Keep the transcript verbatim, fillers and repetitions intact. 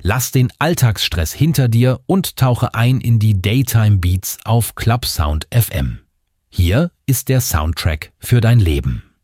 Lass den Alltagsstress hinter dir und tauche ein in die Daytime Beats auf Club Sound F M. Hier ist der Soundtrack für dein Leben.